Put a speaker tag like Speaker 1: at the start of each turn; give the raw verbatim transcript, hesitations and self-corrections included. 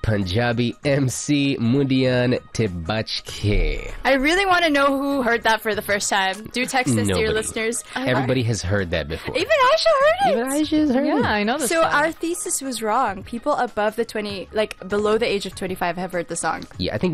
Speaker 1: Punjabi M C Mundian Tibachke.
Speaker 2: I really want to know who heard that for the first time. Do text us,
Speaker 1: Nobody.
Speaker 2: dear listeners.
Speaker 1: Everybody has heard that before.
Speaker 2: Even Aisha heard it.
Speaker 1: Even Aisha's heard
Speaker 3: Yeah,
Speaker 1: it.
Speaker 3: I know this
Speaker 2: So
Speaker 3: song.
Speaker 2: our thesis was wrong. People above the twenty, like below the age of twenty-five, have heard the song.
Speaker 1: Yeah, I think